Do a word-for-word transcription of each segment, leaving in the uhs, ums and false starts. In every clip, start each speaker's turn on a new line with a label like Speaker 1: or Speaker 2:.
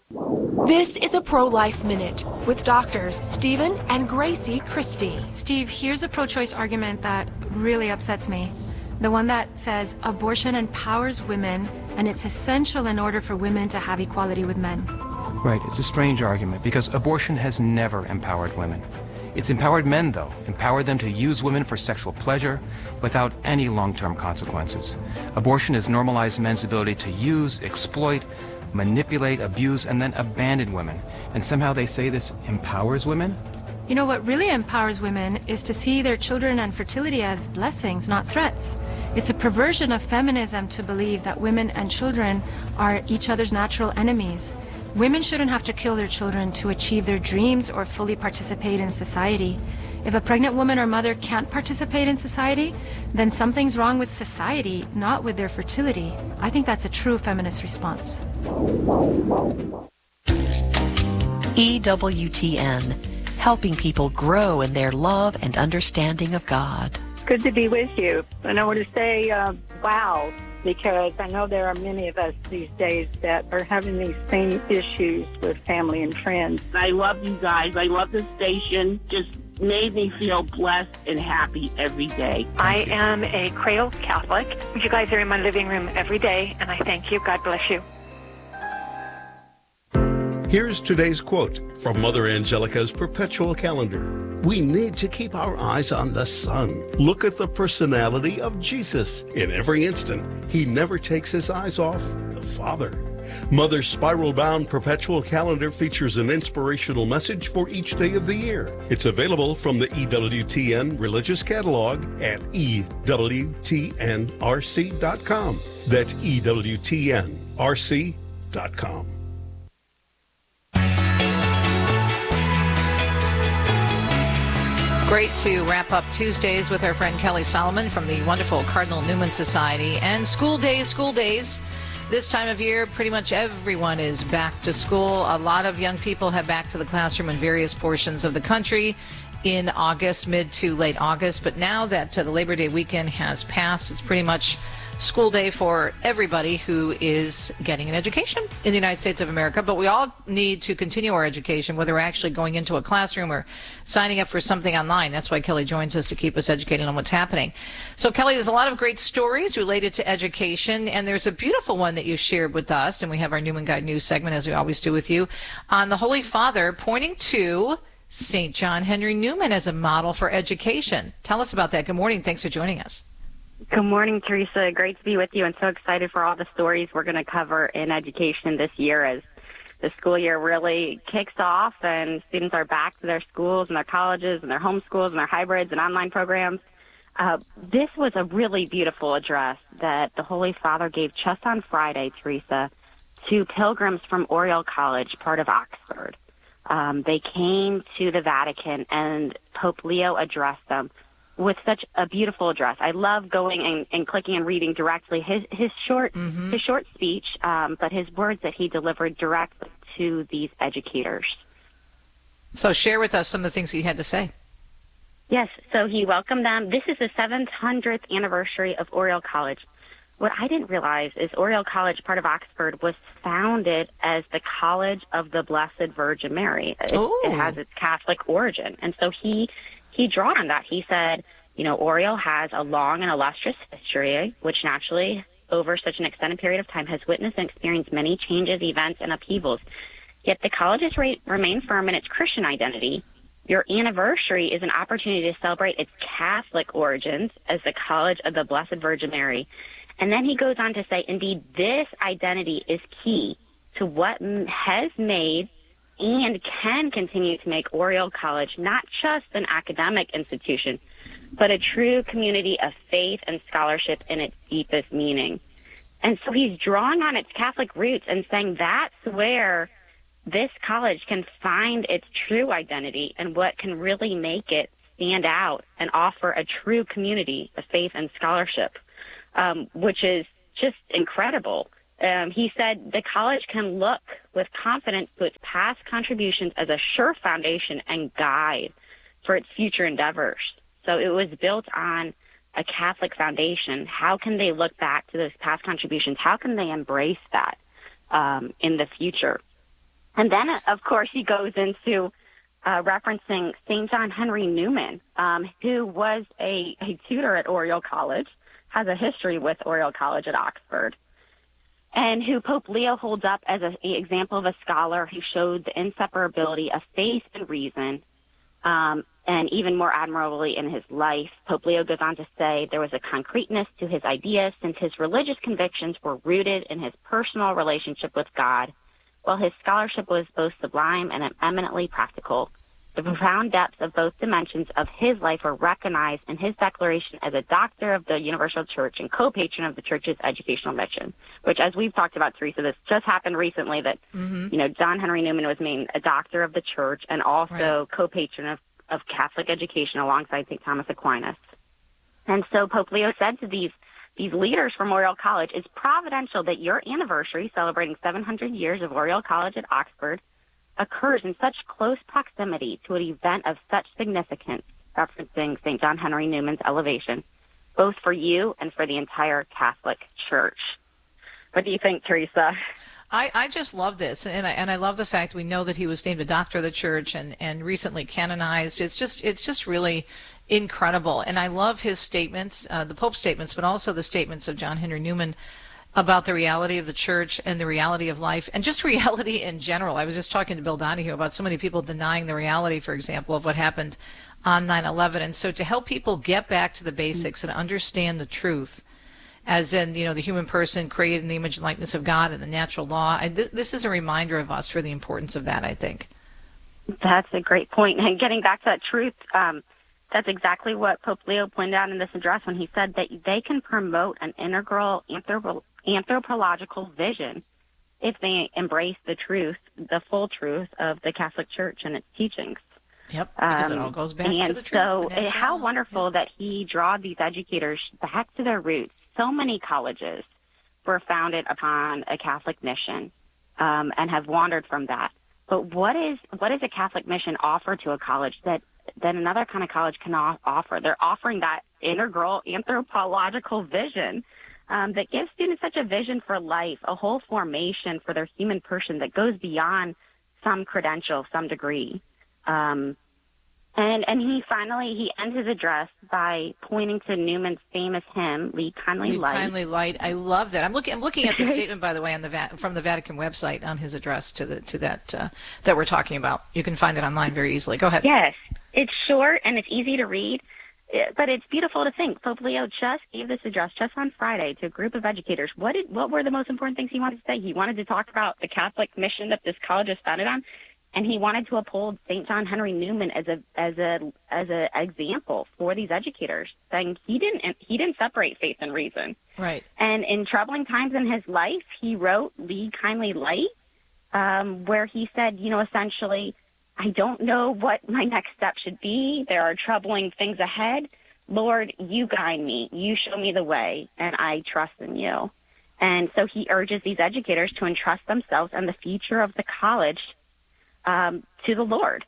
Speaker 1: This is a Pro-Life Minute with doctors Stephen and Gracie Christie.
Speaker 2: Steve, here's a pro-choice argument that really upsets me. The one that says abortion empowers women and it's essential in order for women to have equality with men.
Speaker 3: Right, it's a strange argument because abortion has never empowered women. It's empowered men, though, empowered them to use women for sexual pleasure without any long-term consequences. Abortion has normalized men's ability to use, exploit, manipulate, abuse, and then abandon women. And somehow they say this empowers women?
Speaker 2: You know, what really empowers women is to see their children and fertility as blessings, not threats. It's a perversion of feminism to believe that women and children are each other's natural enemies. Women shouldn't have to kill their children to achieve their dreams or fully participate in society. If a pregnant woman or mother can't participate in society, then something's wrong with society, not with their fertility. I think that's a true feminist response.
Speaker 4: E W T N, helping people grow in their love and understanding of God.
Speaker 5: Good to be with you. And I want to say, uh, wow, because I know there are many of us these days that are having these same issues with family and friends.
Speaker 6: I love you guys. I love the station. Just made me feel blessed and happy every day.
Speaker 7: I am a Cradle Catholic. You guys are in my living room every day, and I thank you. God bless you.
Speaker 8: Here's today's quote from Mother Angelica's Perpetual Calendar. We need to keep our eyes on the sun. Look at the personality of Jesus. In every instant, he never takes his eyes off the Father. Mother's spiral-bound Perpetual Calendar features an inspirational message for each day of the year. It's available from the E W T N Religious Catalog at E W T N R C dot com. That's E W T N R C dot com.
Speaker 9: Great to wrap up Tuesdays with our friend Kelly Solomon from the wonderful Cardinal Newman Society. And school days, school days. This time of year, pretty much everyone is back to school. A lot of young people head back to the classroom in various portions of the country in August, mid to late August. But now that uh, the Labor Day weekend has passed, it's pretty much school day for everybody who is getting an education in the United States of America. But we all need to continue our education, whether we're actually going into a classroom or signing up for something online. That's why Kelly joins us, to keep us educated on what's happening. So, Kelly, there's a lot of great stories related to education, and there's a beautiful one that you shared with us, and we have our Newman Guide News segment, as we always do with you, on the Holy Father pointing to Saint John Henry Newman as a model for education. Tell us about that. Good morning. Thanks for joining us.
Speaker 10: Good morning, Teresa. Great to be with you, and so excited for all the stories we're going to cover in education this year as the school year really kicks off and students are back to their schools and their colleges and their homeschools and their hybrids and online programs. Uh, this was a really beautiful address that the Holy Father gave just on Friday, Teresa, to pilgrims from Oriel College, part of Oxford. Um, they came to the Vatican, and Pope Leo addressed them with such a beautiful address. I love going and, and clicking and reading directly his his short mm-hmm. his short speech, um, but his words that he delivered directly to these educators.
Speaker 9: So share with us some of the things he had to say.
Speaker 10: Yes, so he welcomed them. This is the seven hundredth anniversary of Oriel College. What I didn't realize is Oriel College, part of Oxford, was founded as the College of the Blessed Virgin Mary. It, it has its Catholic origin. And so he He drew on that. He said, you know, Oriel has a long and illustrious history, which naturally, over such an extended period of time, has witnessed and experienced many changes, events, and upheavals. Yet the college's rate remain firm in its Christian identity. Your anniversary is an opportunity to celebrate its Catholic origins as the College of the Blessed Virgin Mary. And then he goes on to say, indeed, this identity is key to what has made and can continue to make Oriel College not just an academic institution, but a true community of faith and scholarship in its deepest meaning. And so he's drawing on its Catholic roots and saying that's where this college can find its true identity and what can really make it stand out and offer a true community of faith and scholarship, um, which is just incredible. Um, he said the college can look with confidence to its past contributions as a sure foundation and guide for its future endeavors. So it was built on a Catholic foundation. How can they look back to those past contributions? How can they embrace that um, in the future? And then, of course, he goes into uh, referencing Saint John Henry Newman, um, who was a, a tutor at Oriel College, has a history with Oriel College at Oxford, and who Pope Leo holds up as an example of a scholar who showed the inseparability of faith and reason, um, and even more admirably in his life. Pope Leo goes on to say there was a concreteness to his ideas since his religious convictions were rooted in his personal relationship with God, while his scholarship was both sublime and eminently practical. The profound depths of both dimensions of his life were recognized in his declaration as a doctor of the Universal Church and co-patron of the Church's educational mission, which, as we've talked about, Teresa, this just happened recently that, mm-hmm. you know, John Henry Newman was made a doctor of the Church and also right. co-patron of, of Catholic education alongside Saint Thomas Aquinas. And so Pope Leo said to these these leaders from Oriel College, it's providential that your anniversary, celebrating seven hundred years of Oriel College at Oxford, occurs in such close proximity to an event of such significance, referencing Saint John Henry Newman's elevation, both for you and for the entire Catholic Church. What do you think, Teresa?
Speaker 9: I, I just love this, and I, and I love the fact we know that he was named a doctor of the Church and, and recently canonized. It's just it's just really incredible, and I love his statements, uh, the Pope's statements, but also the statements of John Henry Newman about the reality of the Church and the reality of life and just reality in general. I was just talking to Bill Donahue about so many people denying the reality, for example, of what happened on nine eleven. And so to help people get back to the basics and understand the truth, as in, you know, the human person created in the image and likeness of God and the natural law, I, th- this is a reminder of us for the importance of that, I think.
Speaker 10: That's a great point. And getting back to that truth, um, that's exactly what Pope Leo pointed out in this address when he said that they can promote an integral anthropo- anthropological vision if they embrace the truth, the full truth of the Catholic Church and its teachings.
Speaker 9: Yep, because um, it all goes back to the truth.
Speaker 10: And so how wonderful yep. that he draws these educators back to their roots. So many colleges were founded upon a Catholic mission um, and have wandered from that. But what is what does a Catholic mission offer to a college that, that another kind of college cannot offer? They're offering that integral anthropological vision um, that gives students such a vision for life, a whole formation for their human person that goes beyond some credential, some degree. Um, and and he finally, he ends his address by pointing to Newman's famous hymn, Lead Kindly
Speaker 9: Lead
Speaker 10: Light.
Speaker 9: Kindly Light. I love that. I'm looking I'm looking at the statement, by the way, on the Va- from the Vatican website on his address to the to that uh, that we're talking about. You can find it online very easily. Go ahead.
Speaker 10: Yes. It's short and it's easy to read, but it's beautiful to think. Pope Leo just gave this address just on Friday to a group of educators. What did what were the most important things he wanted to say? He wanted to talk about the Catholic mission that this college is founded on. And he wanted to uphold Saint John Henry Newman as a as a as a example for these educators, saying he didn't he didn't separate faith and reason.
Speaker 9: Right.
Speaker 10: And in troubling times in his life, he wrote "Lead Kindly Light," um, where he said, you know, essentially, I don't know what my next step should be. There are troubling things ahead. Lord, you guide me. You show me the way, and I trust in you. And so he urges these educators to entrust themselves and the future of the college Um, to the Lord.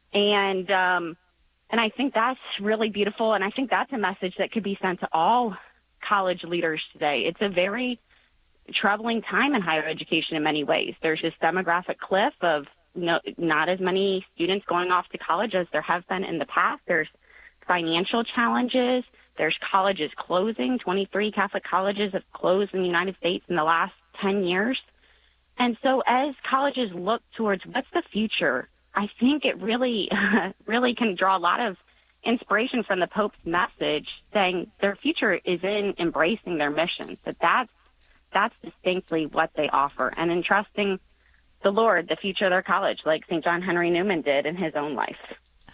Speaker 10: And um, and I think that's really beautiful, and I think that's a message that could be sent to all college leaders today. It's a very troubling time in higher education in many ways. There's this demographic cliff of no, not as many students going off to college as there have been in the past. There's financial challenges. There's colleges closing. twenty-three Catholic colleges have closed in the United States in the last ten years. And so as colleges look towards what's the future, I think it really, really can draw a lot of inspiration from the Pope's message saying their future is in embracing their mission, that that's, that's distinctly what they offer, and entrusting the Lord the future of their college, like Saint John Henry Newman did in his own life.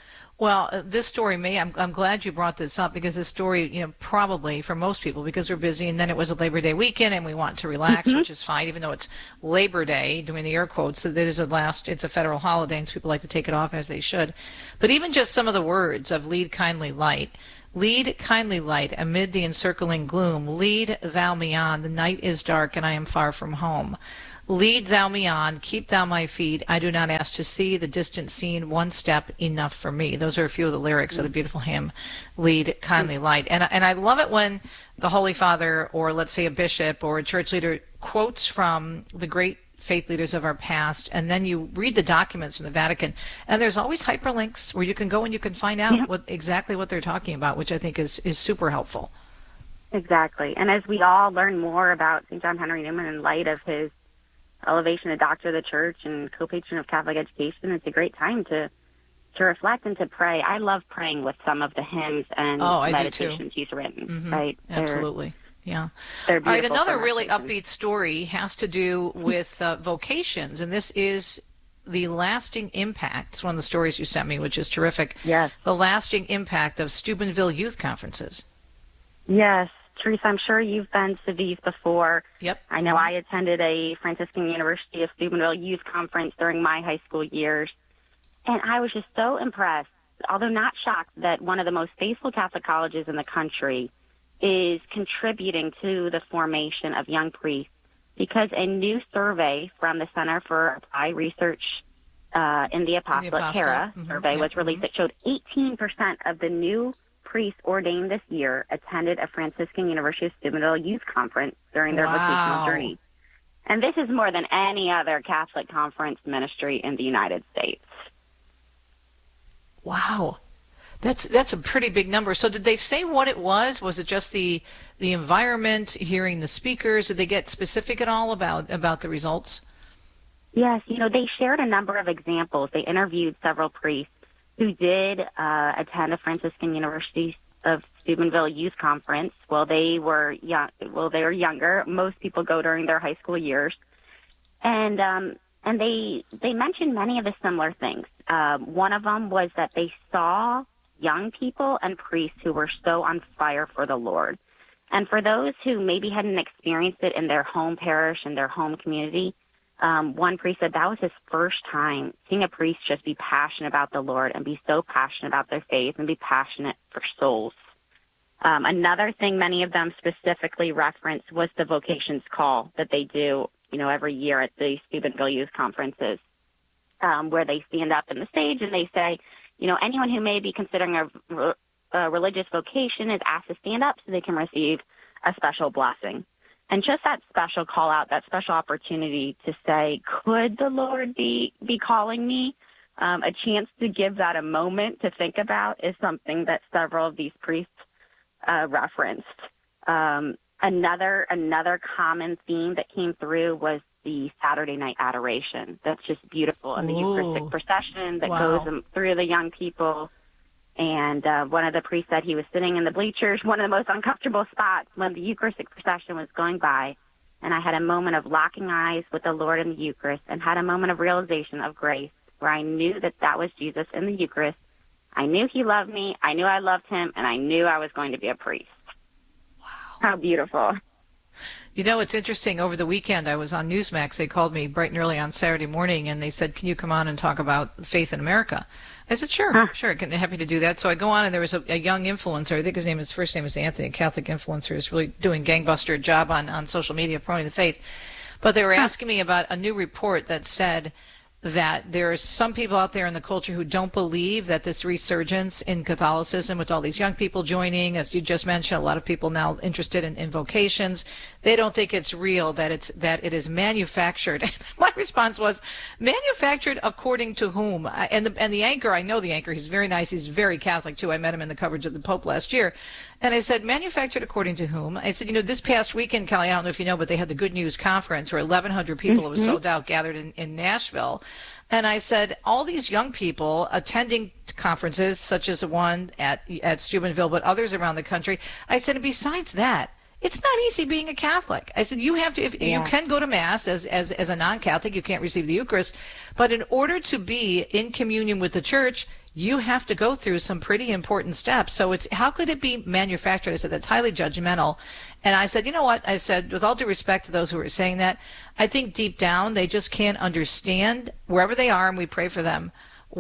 Speaker 9: Well, uh, this story, may I'm, I'm glad you brought this up, because this story, you know, probably for most people, because we're busy, and then it was a Labor Day weekend, and we want to relax, mm-hmm. which is fine, even though it's Labor Day, doing the air quotes, so that is a last, it's a federal holiday, and so people like to take it off as they should. But even just some of the words of Lead Kindly Light, lead kindly light amid the encircling gloom, lead thou me on, the night is dark, and I am far from home. Lead thou me on, keep thou my feet, I do not ask to see the distant scene, one step enough for me. Those are a few of the lyrics mm-hmm. of the beautiful hymn, Lead Kindly Light. And, and I love it when the Holy Father, or let's say a bishop or a church leader, quotes from the great faith leaders of our past, and then you read the documents from the Vatican, and there's always hyperlinks where you can go and you can find out yeah. what exactly what they're talking about, which I think is, is super helpful.
Speaker 10: Exactly. And as we all learn more about Saint John Henry Newman in light of his elevation to Doctor of the Church and co-patron of Catholic education, it's a great time to to reflect and to pray. I love praying with some of the hymns and
Speaker 9: oh,
Speaker 10: meditations he's written.
Speaker 9: Mm-hmm.
Speaker 10: Right?
Speaker 9: Absolutely. Yeah.
Speaker 10: All
Speaker 9: right, another really upbeat story has to do with uh, vocations, and this is the lasting impact. It's one of the stories you sent me, which is terrific.
Speaker 10: Yes.
Speaker 9: The lasting impact of Steubenville youth conferences.
Speaker 10: Yes. Teresa, I'm sure you've been to these before.
Speaker 9: Yep.
Speaker 10: I know I attended a Franciscan University of Steubenville youth conference during my high school years, and I was just so impressed, although not shocked, that one of the most faithful Catholic colleges in the country is contributing to the formation of young priests, because a new survey from the Center for Applied Research uh, in the Apostolate,
Speaker 9: the Apostolate.
Speaker 10: CARA
Speaker 9: Mm-hmm.
Speaker 10: survey,
Speaker 9: yep.
Speaker 10: was released
Speaker 9: mm-hmm.
Speaker 10: that showed eighteen percent of the new priests ordained this year attended a Franciscan University of Steubenville youth conference during their
Speaker 9: wow.
Speaker 10: vocational journey. And this is more than any other Catholic conference ministry in the United States.
Speaker 9: Wow. That's that's a pretty big number. So did they say what it was? Was it just the the environment, hearing the speakers? Did they get specific at all about, about the results?
Speaker 10: Yes, you know, they shared a number of examples. They interviewed several priests who did uh, attend a Franciscan University of Steubenville youth conference. Well, they were young. Well, they were younger. Most people go during their high school years, and um, and they they mentioned many of the similar things. Um, one of them was that they saw young people and priests who were so on fire for the Lord. And for those who maybe hadn't experienced it in their home parish, in their home community, um, one priest said that was his first time seeing a priest just be passionate about the Lord and be so passionate about their faith and be passionate for souls. Um, another thing many of them specifically referenced was the vocations call that they do, you know, every year at the Steubenville Youth Conferences, um, where they stand up in the stage and they say, you know, anyone who may be considering a, a religious vocation is asked to stand up so they can receive a special blessing. And just that special call out, that special opportunity to say, could the Lord be, be calling me? Um, a chance to give that a moment to think about is something that several of these priests uh, referenced. Um, another another common theme that came through was the Saturday night adoration. That's just beautiful. And the
Speaker 9: Ooh.
Speaker 10: Eucharistic procession that
Speaker 9: Wow.
Speaker 10: goes through the young people. And uh, one of the priests said he was sitting in the bleachers, one of the most uncomfortable spots when the Eucharistic procession was going by. And I had a moment of locking eyes with the Lord in the Eucharist and had a moment of realization of grace where I knew that that was Jesus in the Eucharist. I knew he loved me. I knew I loved him. And I knew I was going to be a priest.
Speaker 9: Wow.
Speaker 10: How beautiful.
Speaker 9: You know, it's interesting. Over the weekend, I was on Newsmax. They called me bright and early on Saturday morning, and they said, can you come on and talk about faith in America? I said, sure, huh. sure, happy to do that. So I go on, and there was a, a young influencer. I think his name, his first name is Anthony, a Catholic influencer, who's really doing gangbuster job on, on social media promoting the faith. But they were huh. asking me about a new report that said that there are some people out there in the culture who don't believe that this resurgence in Catholicism with all these young people joining, as you just mentioned, a lot of people now interested in, in vocations, they don't think it's real, that it's that it is manufactured. My response was, manufactured according to whom? And the, and the anchor, I know the anchor, he's very nice, he's very Catholic too. I met him in the coverage of the Pope last year. And I said, manufactured according to whom? I said, you know, this past weekend, Kelly, I don't know if you know, but they had the Good News Conference where eleven hundred people, mm-hmm. it was sold out, gathered in, in Nashville. And I said, all these young people attending conferences, such as the one at, at Steubenville, but others around the country, I said, and besides that, it's not easy being a Catholic. I said, you have to, if yeah. you can go to Mass as, as, as a non-Catholic, you can't receive the Eucharist, but in order to be in communion with the Church, you have to go through some pretty important steps. So it's, how could it be manufactured? I said, that's highly judgmental. And I said, you know what? I said, with all due respect to those who are saying that, I think deep down they just can't understand, wherever they are, and we pray for them,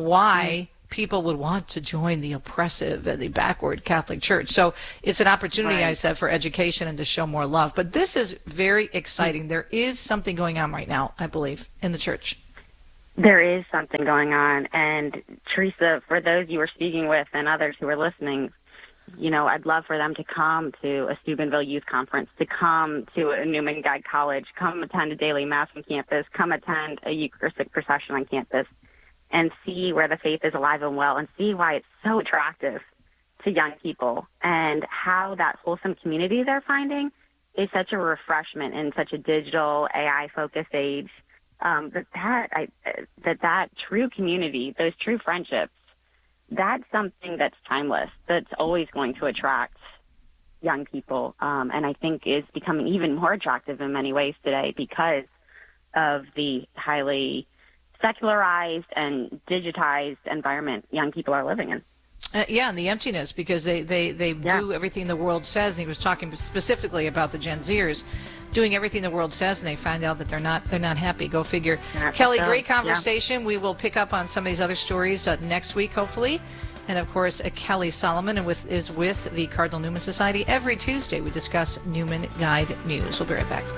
Speaker 9: why mm. people would want to join the oppressive and the backward Catholic Church. So it's an opportunity, right. I said, for education and to show more love. But this is very exciting. There is something going on right now, I believe, in the Church.
Speaker 10: There is something going on. And Teresa, for those you were speaking with and others who are listening, you know, I'd love for them to come to a Steubenville Youth Conference, to come to a Newman Guide College, come attend a daily mass on campus, come attend a Eucharistic procession on campus, and see where the faith is alive and well, and see why it's so attractive to young people, and how that wholesome community they're finding is such a refreshment in such a digital, A I-focused age. Um, that that, I, that that true community, those true friendships, that's something that's timeless, that's always going to attract young people, um, and I think is becoming even more attractive in many ways today because of the highly secularized and digitized environment young people are living in.
Speaker 9: Uh, yeah, and the emptiness, because they, they, they yeah. do everything the world says. And he was talking specifically about the Gen Zers doing everything the world says, and they find out that they're not they're not happy. Go figure. Yeah, Kelly, so, great conversation. Yeah. We will pick up on some of these other stories uh, next week, hopefully. And, of course, uh, Kelly Solomon and with, is with the Cardinal Newman Society. Every Tuesday we discuss Newman Guide News. We'll be right back.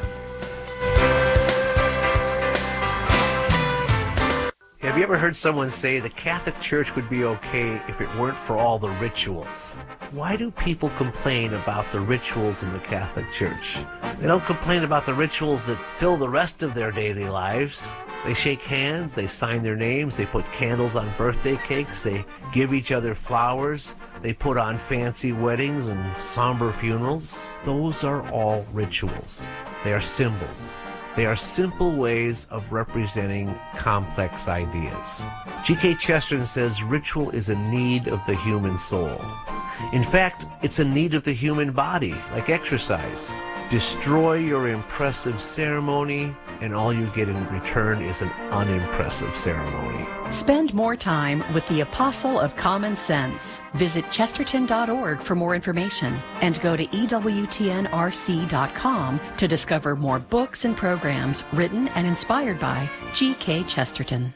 Speaker 11: Have you ever heard someone say the Catholic Church would be okay if it weren't for all the rituals? Why do people complain about the rituals in the Catholic Church? They don't complain about the rituals that fill the rest of their daily lives. They shake hands, they sign their names, they put candles on birthday cakes, they give each other flowers, they put on fancy weddings and somber funerals. Those are all rituals. They are symbols. They are simple ways of representing complex ideas. G K Chesterton says ritual is a need of the human soul. In fact, it's a need of the human body, like exercise. Destroy your impressive ceremony, and all you get in return is an unimpressive ceremony.
Speaker 4: Spend more time with the Apostle of Common Sense. Visit chesterton dot org for more information and go to E W T N R C dot com to discover more books and programs written and inspired by G K Chesterton.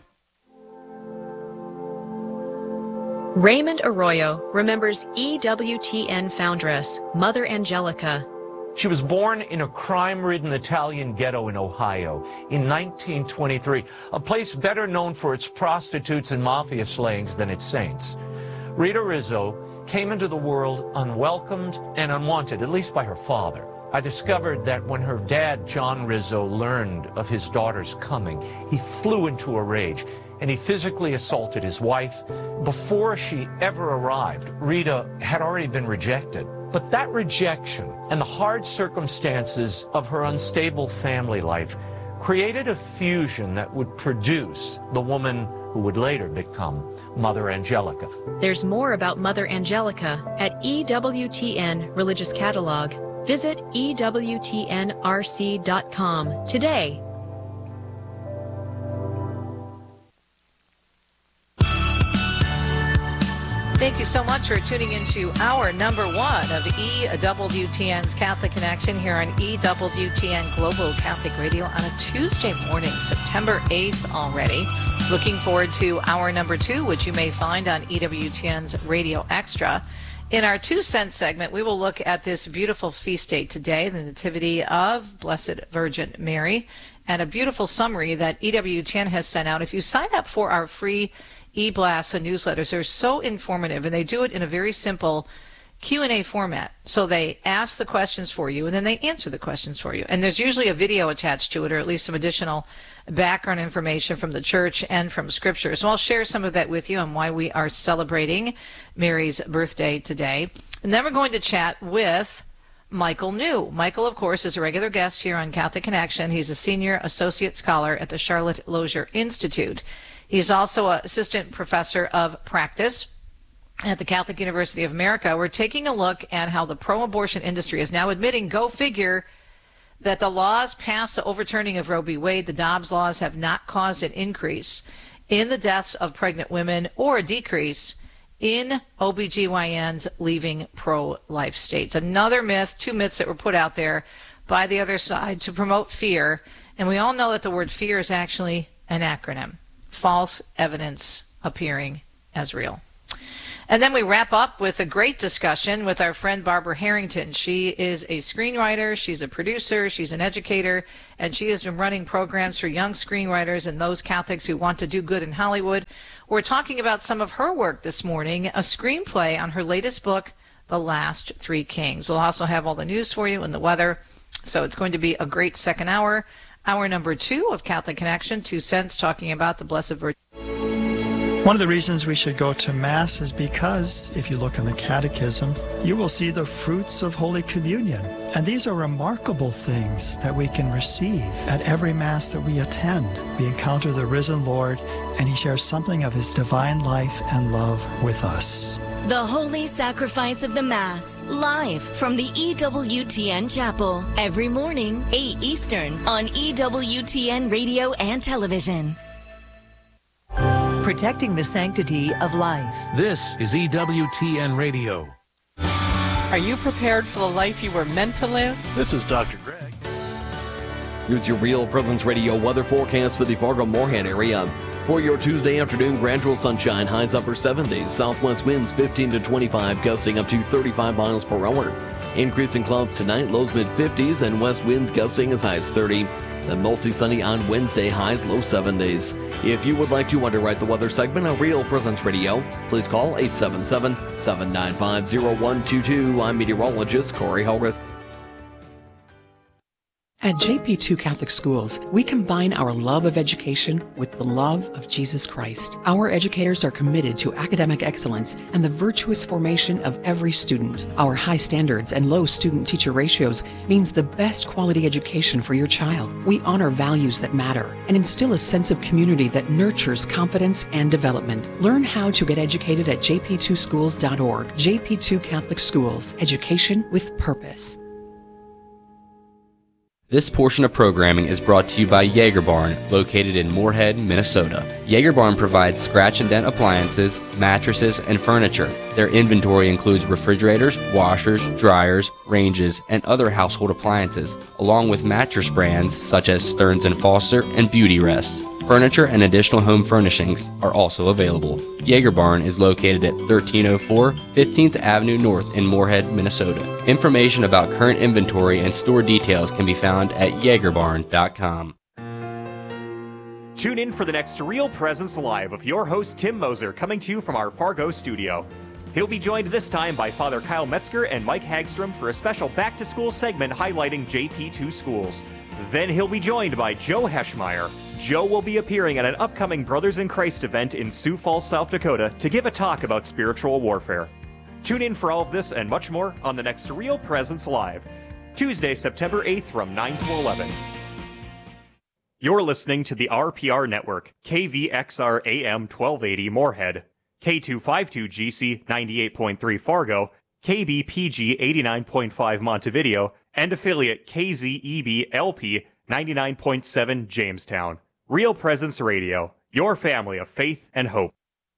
Speaker 12: Raymond Arroyo remembers E W T N foundress Mother Angelica.
Speaker 13: She was born in a crime-ridden Italian ghetto in Ohio in nineteen twenty-three, a place better known for its prostitutes and mafia slayings than its saints. Rita Rizzo came into the world unwelcomed and unwanted, at least by her father. I discovered that when her dad, John Rizzo, learned of his daughter's coming, he flew into a rage, and he physically assaulted his wife. Before she ever arrived, Rita had already been rejected. But that rejection and the hard circumstances of her unstable family life created a fusion that would produce the woman who would later become Mother Angelica.
Speaker 12: There's more about Mother Angelica at E W T N Religious Catalog. Visit E W T N R C dot com today.
Speaker 9: Thank you so much for tuning into our number one of E W T N's Catholic Connection here on E W T N Global Catholic Radio on a Tuesday morning, September eighth already. Looking forward to our number two, which you may find on E W T N's Radio Extra. In our two cents segment, we will look at this beautiful feast day today, the Nativity of Blessed Virgin Mary, and a beautiful summary that E W T N has sent out. If you sign up for our free e-blasts and newsletters, they're so informative, and they do it in a very simple Q and A format. So they ask the questions for you, and then they answer the questions for you. And there's usually a video attached to it, or at least some additional background information from the church and from Scripture. So I'll share some of that with you and why we are celebrating Mary's birthday today. And then we're going to chat with Michael New. Michael, of course, is a regular guest here on Catholic Connection. He's a senior associate scholar at the Charlotte Lozier Institute. He's also an assistant professor of practice at the Catholic University of America. We're taking a look at how the pro-abortion industry is now admitting, go figure, that the laws passed the overturning of Roe v. Wade, the Dobbs laws, have not caused an increase in the deaths of pregnant women or a decrease in O B G Y Ns leaving pro-life states. Another myth, two myths that were put out there by the other side to promote fear. And we all know that the word fear is actually an acronym. False evidence appearing as real. And then we wrap up with a great discussion with our friend Barbara Harrington. She is a screenwriter, she's a producer, she's an educator, and she has been running programs for young screenwriters and those Catholics who want to do good in Hollywood. We're talking about some of her work this morning, a screenplay on her latest book, the last three kings. We'll also have all the news for you and the weather. So it's going to be a great second hour. Hour number two of Catholic Connection, Two Cents, talking about the Blessed Virgin.
Speaker 14: One of the reasons we should go to Mass is because, if you look in the Catechism, you will see the fruits of Holy Communion. And these are remarkable things that we can receive at every Mass that we attend. We encounter the risen Lord, and He shares something of His divine life and love with us.
Speaker 15: The Holy Sacrifice of the Mass, live from the E W T N Chapel, every morning, eight Eastern, on E W T N Radio and Television.
Speaker 16: Protecting the sanctity of life.
Speaker 17: This is E W T N Radio.
Speaker 18: Are you prepared for the life you were meant to live?
Speaker 19: This is Doctor Greg.
Speaker 20: Here's your Real Presence Radio weather forecast for the Fargo-Moorhead area. For your Tuesday afternoon, gradual sunshine, highs upper seventies, southwest winds fifteen to twenty-five, gusting up to thirty-five miles per hour. Increasing clouds tonight, lows mid fifties, and west winds gusting as high as thirty. Then mostly sunny on Wednesday, highs low seventies. If you would like to underwrite the weather segment on Real Presence Radio, please call eight seven seven, seven nine five, zero one two two. I'm meteorologist Corey Hogarth.
Speaker 21: At J P two Catholic Schools, we combine our love of education with the love of Jesus Christ. Our educators are committed to academic excellence and the virtuous formation of every student. Our high standards and low student-teacher ratios means the best quality education for your child. We honor values that matter and instill a sense of community that nurtures confidence and development. Learn how to get educated at j p two schools dot org. J P two Catholic Schools, education with purpose.
Speaker 22: This portion of programming is brought to you by Jaeger Barn, located in Moorhead, Minnesota. Jaeger Barn provides scratch and dent appliances, mattresses, and furniture. Their inventory includes refrigerators, washers, dryers, ranges, and other household appliances, along with mattress brands such as Stearns and Foster and Beauty Rest. Furniture and additional home furnishings are also available. Jaeger Barn is located at thirteen oh four fifteenth Avenue North in Moorhead, Minnesota. Information about current inventory and store details can be found at jaeger barn dot com.
Speaker 23: Tune in for the next Real Presence Live with your host Tim Moser, coming to you from our Fargo studio. He'll be joined this time by Father Kyle Metzger and Mike Hagstrom for a special back-to-school segment highlighting J P two schools. Then he'll be joined by Joe Heschmeyer. Joe will be appearing at an upcoming Brothers in Christ event in Sioux Falls, South Dakota to give a talk about spiritual warfare. Tune in for all of this and much more on the next Real Presence Live, Tuesday, September eighth from nine to eleven. You're listening to the R P R Network, K V X R A M twelve eighty Moorhead, K two fifty-two G C ninety-eight point three Fargo, K B P G eighty-nine point five Montevideo, and affiliate K Z E B L P ninety-nine point seven Jamestown. Real Presence Radio, your family of faith and hope.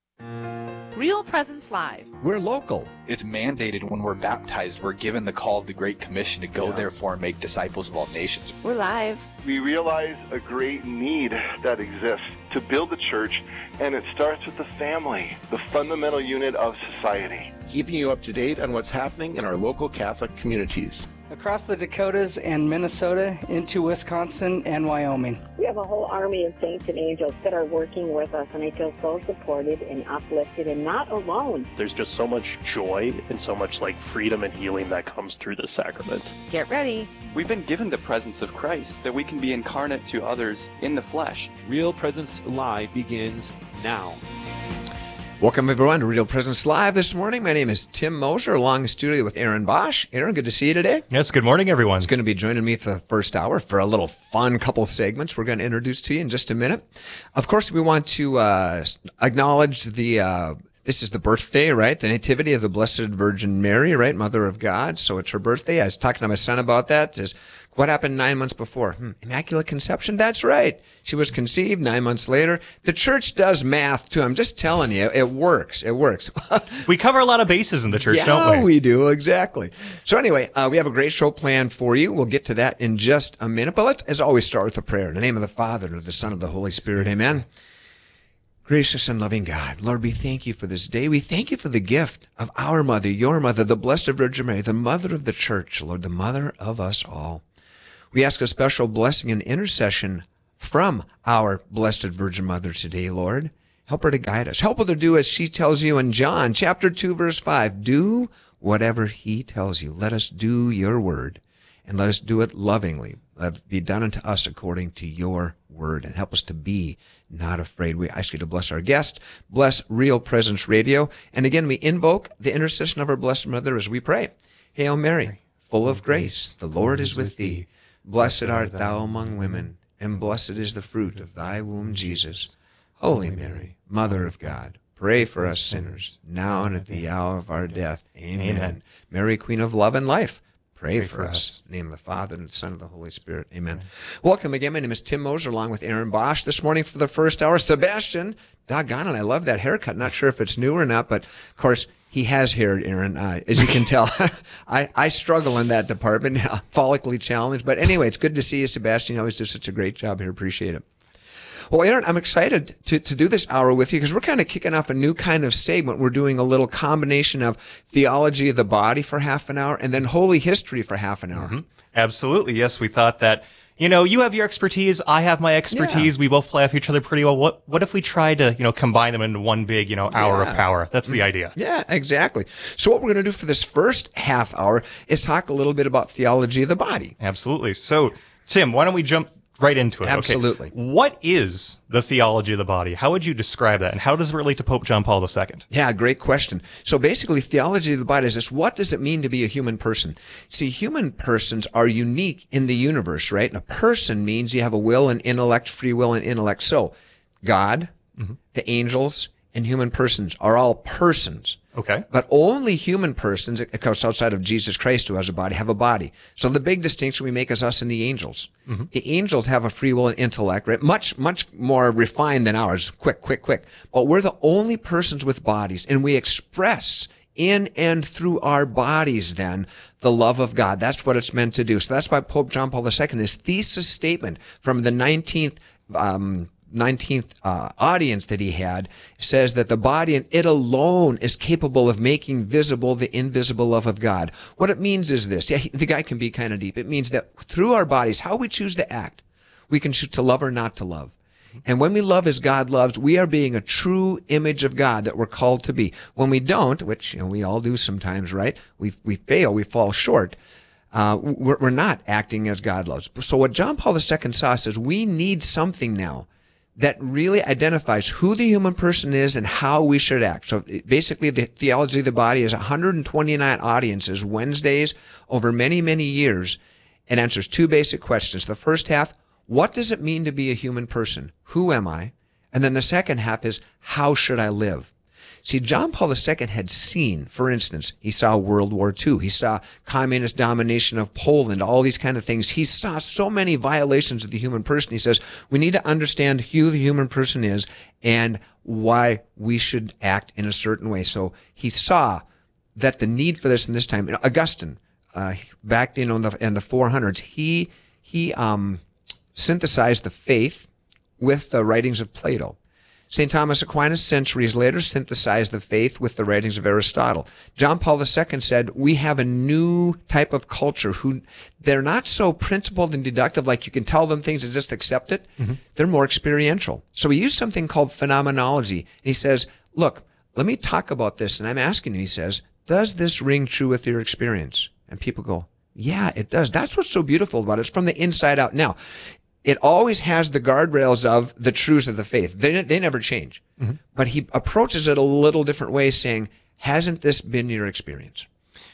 Speaker 1: Real Presence Live.
Speaker 24: We're local. It's mandated when we're baptized. We're given the call of the Great Commission to go, yeah. therefore, and make disciples of all nations.
Speaker 25: We're live.
Speaker 26: We realize a great need that exists to build the church, and it starts with the family, the fundamental unit of society.
Speaker 27: Keeping you up to date on what's happening in our local Catholic communities.
Speaker 28: Across the Dakotas and Minnesota into Wisconsin and Wyoming.
Speaker 5: We have a whole army of saints and angels that are working with us, and I feel so supported and uplifted and not alone.
Speaker 19: There's just so much joy and so much like freedom and healing that comes through this sacrament.
Speaker 25: Get ready.
Speaker 29: We've been given the presence of Christ that we can be incarnate to others in the flesh.
Speaker 17: Real Presence Live begins now.
Speaker 30: Welcome, everyone, to Real Presence Live this morning. My name is Tim Moser, along the studio with Aaron Bosch. Aaron, good to see you today.
Speaker 31: Yes, good morning, everyone.
Speaker 30: He's going to be joining me for the first hour for a little fun couple segments we're going to introduce to you in just a minute. Of course, we want to uh, acknowledge the... Uh, This is the birthday, right? The nativity of the Blessed Virgin Mary, right? Mother of God. So it's her birthday. I was talking to my son about that. It says, what happened nine months before? Hmm, Immaculate Conception? That's right. She was conceived nine months later. The church does math, too. I'm just telling you, it works. It works.
Speaker 31: We cover a lot of bases in the church,
Speaker 30: yeah,
Speaker 31: don't we?
Speaker 30: Yeah, we do. Exactly. So anyway, uh, we have a great show planned for you. We'll get to that in just a minute. But let's, as always, start with a prayer. In the name of the Father, and of the Son, and of the Holy Spirit. Amen. Gracious and loving God, Lord, we thank you for this day. We thank you for the gift of our mother, your mother, the Blessed Virgin Mary, the mother of the church, Lord, the mother of us all. We ask a special blessing and intercession from our Blessed Virgin Mother today, Lord. Help her to guide us. Help her to do as she tells you in John chapter two, verse five. Do whatever he tells you. Let us do your word, and let us do it lovingly. Let it be done unto us according to your word, and help us to be not afraid. We ask you to bless our guest, bless Real Presence Radio, and again, we invoke the intercession of our Blessed Mother as we pray. Hail Mary, full of grace, the Lord is with thee. Blessed art thou among women, and blessed is the fruit of thy womb, Jesus. Holy Mary, Mother of God, pray for us sinners, now and at the hour of our death. Amen. Amen. Mary, Queen of love and life, pray, pray for, for us. us. In the name of the Father, and the Son, and the Holy Spirit. Amen. Amen. Welcome again. My name is Tim Moser, along with Aaron Bosch. This morning for the first hour, Sebastian, doggone it, I love that haircut. Not sure if it's new or not, but of course, he has hair, Aaron, uh, as you can tell. I, I struggle in that department, yeah, follically challenged. But anyway, it's good to see you, Sebastian. You always do such a great job here. Appreciate it. Well, Aaron, I'm excited to, to do this hour with you because we're kind of kicking off a new kind of segment. We're doing a little combination of theology of the body for half an hour and then holy history for half an hour.
Speaker 31: Mm-hmm. Absolutely. Yes, we thought that, you know, you have your expertise, I have my expertise. Yeah. We both play off each other pretty well. What what if we tried to, you know, combine them into one big, you know, hour yeah. of power? That's the idea.
Speaker 30: Yeah, exactly. So what we're going to do for this first half hour is talk a little bit about theology of the body.
Speaker 31: Absolutely. So, Tim, why don't we jump right into it?
Speaker 30: Absolutely.
Speaker 31: Okay. What is the theology of the body? How would you describe that? And how does it relate to Pope John Paul the Second?
Speaker 30: Yeah, great question. So basically, theology of the body is this. What does it mean to be a human person? See, human persons are unique in the universe, right? A person means you have a will and intellect, free will and intellect. So God, mm-hmm. the angels, and human persons are all persons.
Speaker 31: Okay.
Speaker 30: But only human persons, of course, outside of Jesus Christ, who has a body, have a body. So the big distinction we make is us and the angels. Mm-hmm. The angels have a free will and intellect, right? Much, much more refined than ours. Quick, quick, quick. But we're the only persons with bodies, and we express in and through our bodies, then, the love of God. That's what it's meant to do. So that's why Pope John Paul the Second, his thesis statement from the nineteenth um nineteenth uh, audience that he had, says that the body and it alone is capable of making visible the invisible love of God. What it means is this. Yeah, he, the guy can be kind of deep. It means that through our bodies, how we choose to act, we can choose to love or not to love. And when we love as God loves, we are being a true image of God that we're called to be. When we don't, which, you know, we all do sometimes, right? We we fail, we fall short. Uh, we're, we're not acting as God loves. So what John Paul the Second saw says, we need something now that really identifies who the human person is and how we should act. So basically, the theology of the body is one hundred twenty-nine audiences, Wednesdays, over many, many years, and answers two basic questions. The first half, what does it mean to be a human person? Who am I? And then the second half is, how should I live? See, John Paul the Second had seen, for instance, he saw World War Two. He saw communist domination of Poland, all these kind of things. He saw so many violations of the human person. He says, we need to understand who the human person is and why we should act in a certain way. So he saw that the need for this in this time. Augustine, uh, back you know, in the, in the four hundreds, he, he um, synthesized the faith with the writings of Plato. Saint Thomas Aquinas, centuries later, synthesized the faith with the writings of Aristotle. John Paul the Second said, we have a new type of culture who, they're not so principled and deductive, like you can tell them things and just accept it. Mm-hmm. They're more experiential. So he used something called phenomenology. And he says, look, let me talk about this. And I'm asking you, he says, does this ring true with your experience? And people go, yeah, it does. That's what's so beautiful about it. It's from the inside out. Now, it always has the guardrails of the truths of the faith. They, they never change. Mm-hmm. But he approaches it a little different way, saying, hasn't this been your experience?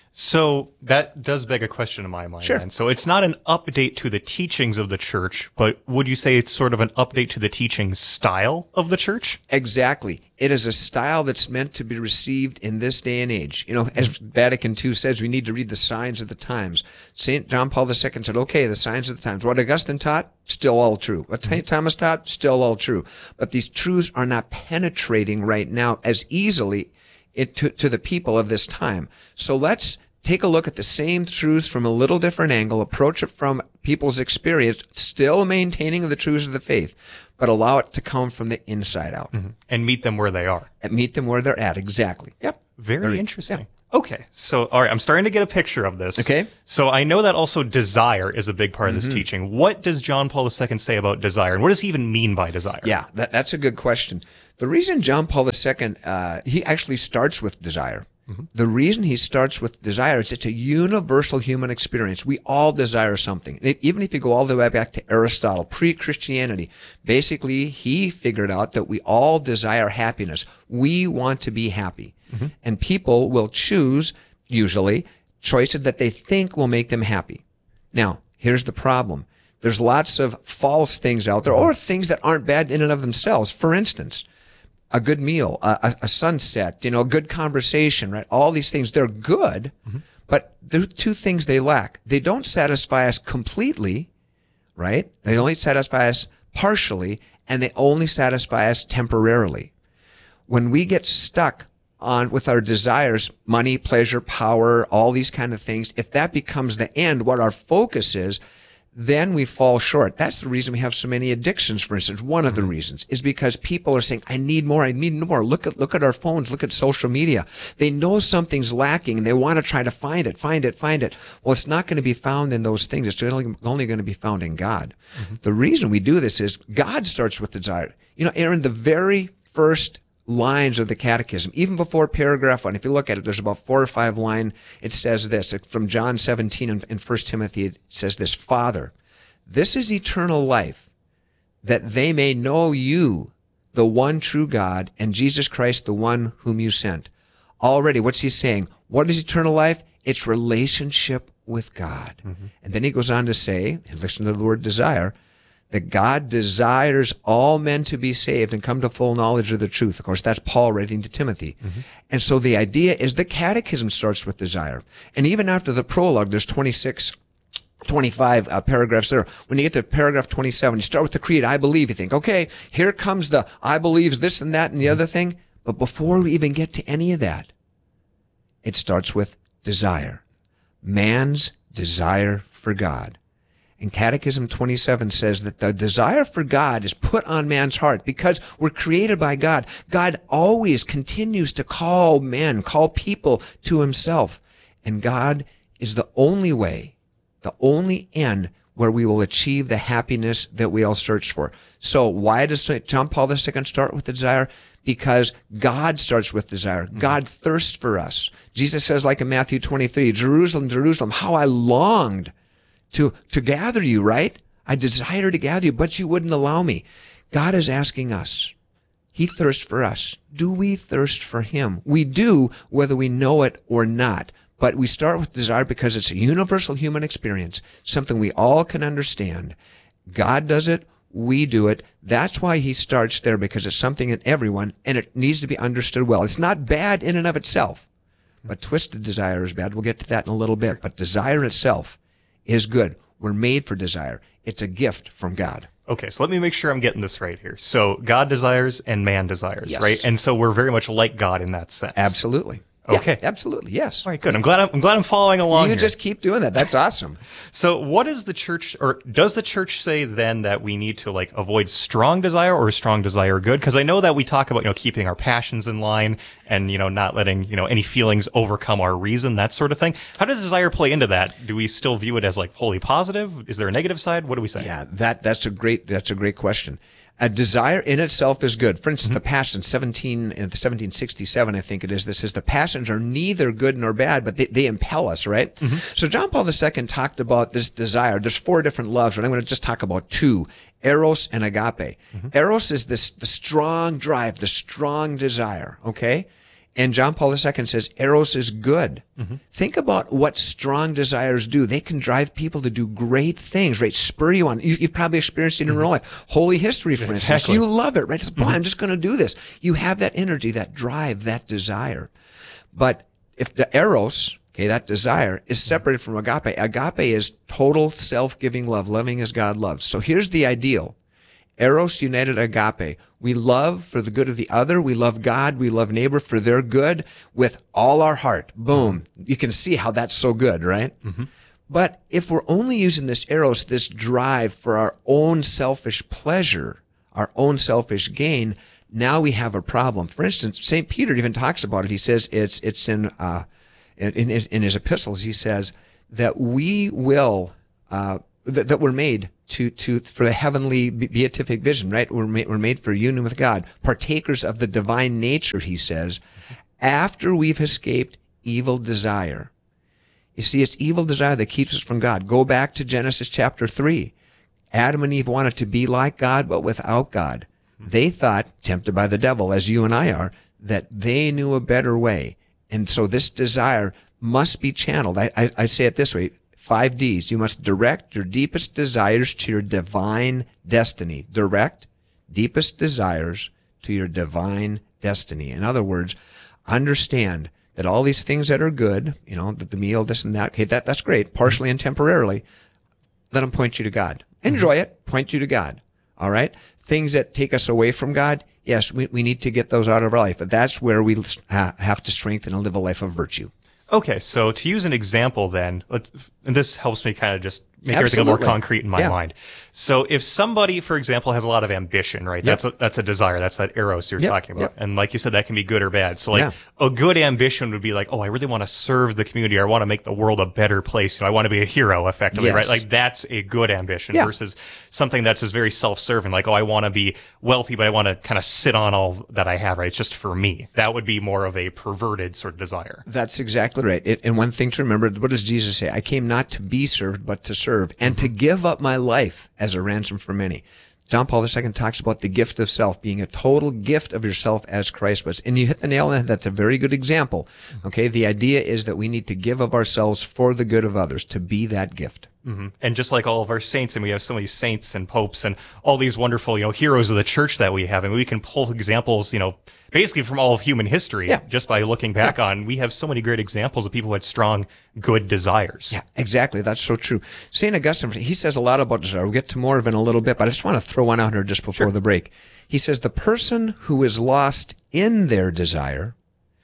Speaker 31: So that does beg a question in my mind.
Speaker 30: Sure.
Speaker 31: And so it's not an update to the teachings of the church, but would you say it's sort of an update to the teaching style of the church?
Speaker 30: Exactly. It is a style that's meant to be received in this day and age. You know, as Vatican Two says, we need to read the signs of the times. Saint John Paul the Second said, okay, the signs of the times. What Augustine taught, still all true. What Saint Thomas taught, still all true. But these truths are not penetrating right now as easily it, to, to the people of this time. So let's take a look at the same truths from a little different angle, approach it from people's experience, still maintaining the truths of the faith, but allow it to come from the inside out.
Speaker 31: Mm-hmm. And meet them where they are.
Speaker 30: And meet them where they're at, exactly. Yep.
Speaker 31: Very, Very interesting.
Speaker 30: Yeah.
Speaker 31: Okay, so all right, I'm starting to get a picture of this.
Speaker 30: Okay.
Speaker 31: So I know that also desire is a big part of this mm-hmm. teaching. What does John Paul the Second say about desire, and what does he even mean by desire?
Speaker 30: Yeah, that, that's a good question. The reason John Paul the Second, uh, he actually starts with desire. Mm-hmm. The reason he starts with desire is it's a universal human experience. We all desire something. Even if you go all the way back to Aristotle, pre-Christianity, basically he figured out that we all desire happiness. We want to be happy. Mm-hmm. And people will choose, usually, choices that they think will make them happy. Now, here's the problem. There's lots of false things out there, or things that aren't bad in and of themselves. For instance, a good meal, a, a sunset, you know, a good conversation, right? All these things, they're good, mm-hmm. but there are two things they lack. They don't satisfy us completely, right? They only satisfy us partially, and they only satisfy us temporarily. When we get stuck on with our desires, money, pleasure, power, all these kind of things, if that becomes the end, what our focus is, then we fall short. That's the reason we have so many addictions, for instance. One of the reasons is because people are saying, I need more, I need more. Look at, look at our phones, look at social media. They know something's lacking and they want to try to find it, find it, find it. Well, it's not going to be found in those things. It's only, only going to be found in God. Mm-hmm. The reason we do this is God starts with desire. You know, Aaron, the very first lines of the catechism, even before paragraph one, if you look at it, there's about four or five lines. It says this from John seventeen and in First Timothy. It says this: Father, this is eternal life, that they may know you, the one true God, and Jesus Christ, the one whom you sent. Already, what's he saying? What is eternal life? It's relationship with God. Mm-hmm. And then he goes on to say, and listen to the word desire, that God desires all men to be saved and come to full knowledge of the truth. Of course, that's Paul writing to Timothy. Mm-hmm. And so the idea is the catechism starts with desire. And even after the prologue, there's twenty-six, twenty-five uh, paragraphs there. When you get to paragraph twenty-seven, you start with the creed, I believe. You think, okay, here comes the I believes this and that and the mm-hmm. other thing. But before we even get to any of that, it starts with desire. Man's desire for God. And Catechism twenty-seven says that the desire for God is put on man's heart because we're created by God. God always continues to call men, call people to himself. And God is the only way, the only end where we will achieve the happiness that we all search for. So why does John Paul the Second start with the desire? Because God starts with desire. God thirsts for us. Jesus says, like in Matthew twenty-three, Jerusalem, Jerusalem, how I longed to to gather you, right? I desire to gather you, but you wouldn't allow me. God is asking us. He thirsts for us. Do we thirst for him? We do, whether we know it or not. But we start with desire because it's a universal human experience, something we all can understand. God does it. We do it. That's why he starts there, because it's something in everyone, and it needs to be understood well. It's not bad in and of itself, but twisted desire is bad. We'll get to that in a little bit. But desire itself is good. We're made for desire. It's a gift from God.
Speaker 31: Okay, so let me make sure I'm getting this right here. So God desires and man desires,
Speaker 30: yes.
Speaker 31: right? And so we're very much like God in that sense.
Speaker 30: Absolutely.
Speaker 31: Okay.
Speaker 30: Yeah, absolutely. Yes.
Speaker 31: All right, good. I'm glad I'm, I'm glad I'm following along
Speaker 30: You
Speaker 31: here.
Speaker 30: just keep doing that. That's awesome.
Speaker 31: So what is the church, or does the church say then that we need to like avoid strong desire, or is strong desire good? Because I know that we talk about, you know, keeping our passions in line and, you know, not letting, you know, any feelings overcome our reason, that sort of thing. How does desire play into that? Do we still view it as like wholly positive? Is there a negative side? What do we say?
Speaker 30: Yeah, that that's a great that's a great question. A desire in itself is good. For instance, mm-hmm. the passion, seventeen, in seventeen sixty-seven, I think it is, this says the passions are neither good nor bad, but they, they impel us, right? Mm-hmm. So John Paul the Second talked about this desire. There's four different loves, but I'm going to just talk about two, eros and agape. Mm-hmm. Eros is this the strong drive, the strong desire, okay? And John Paul the Second says eros is good. Mm-hmm. Think about what strong desires do. They can drive people to do great things, right? Spur you on. You, you've probably experienced it in mm-hmm. real life. Holy history, for
Speaker 31: exactly.
Speaker 30: instance. You love it, right? It's, boy,
Speaker 31: mm-hmm.
Speaker 30: I'm just going to do this. You have that energy, that drive, that desire. But if the eros, okay, that desire, is separated from agape, agape is total self-giving love, loving as God loves. So here's the ideal. Eros united agape. We love for the good of the other. We love God. We love neighbor for their good with all our heart. Boom. You can see how that's so good, right? Mm-hmm. But if we're only using this eros, this drive for our own selfish pleasure, our own selfish gain, now we have a problem. For instance, Saint Peter even talks about it. He says it's it's in uh, in his, in his epistles. He says that we will uh, that, that we're made to to for the heavenly beatific vision, right? We're made, we're made for union with God, partakers of the divine nature, he says, after we've escaped evil desire. You see, it's evil desire that keeps us from God. Go back to Genesis chapter three. Adam and Eve wanted to be like God, but without God. They thought, tempted by the devil, as you and I are, that they knew a better way. And so this desire must be channeled. I, I, I say it this way, five D's. You must direct your deepest desires to your divine destiny. Direct deepest desires to your divine destiny. In other words, understand that all these things that are good, you know, that the meal, this and that, okay, that, that's great, partially and temporarily, let them point you to God. Enjoy it, point you to God. All right? Things that take us away from God, yes, we, we need to get those out of our life. But that's where we ha- have to strengthen and live a life of virtue.
Speaker 31: Okay, so to use an example then, let's, and this helps me kind of just make
Speaker 30: Absolutely.
Speaker 31: everything more concrete in my
Speaker 30: Yeah.
Speaker 31: mind. So if somebody, for example, has a lot of ambition, right?
Speaker 30: Yep.
Speaker 31: That's a, that's a desire. That's that eros you're
Speaker 30: Yep.
Speaker 31: talking about.
Speaker 30: Yep.
Speaker 31: And like you said, that can be good or bad. So like
Speaker 30: Yeah.
Speaker 31: a good ambition would be like, oh, I really want to serve the community. Or I want to make the world a better place. You know, I want to be a hero effectively,
Speaker 30: Yes.
Speaker 31: right? Like that's a good ambition
Speaker 30: Yeah.
Speaker 31: versus something that's just very self-serving. Like, oh, I want to be wealthy, but I want to kind of sit on all that I have, right? It's just for me. That would be more of a perverted sort of desire.
Speaker 30: That's exactly right. It, and one thing to remember, what does Jesus say? I came not to be served, but to serve, and to give up my life as a ransom for many. John Paul the Second talks about the gift of self, being a total gift of yourself as Christ was. And you hit the nail on the head. That's a very good example. Okay, the idea is that we need to give of ourselves for the good of others, to be that gift.
Speaker 31: Mm-hmm. And just like all of our saints, and we have so many saints and popes and all these wonderful, you know, heroes of the church that we have, and we can pull examples, you know, basically from all of human history,
Speaker 30: Yeah.
Speaker 31: just by looking back
Speaker 30: Yeah.
Speaker 31: on. We have so many great examples of people who had strong, good desires.
Speaker 30: Yeah, exactly. That's so true. Saint Augustine, he says a lot about desire. We'll get to more of it in a little bit, but I just want to throw one out here just before
Speaker 31: Sure.
Speaker 30: the break. He says the person who is lost in their desire